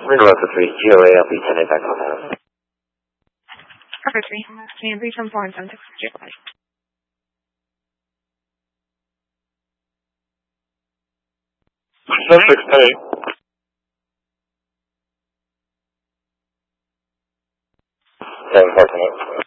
Windows 3, GOA, LP 1085. Cover 3, can you reach on 4 and 7 6 GOA? Hey. 7 4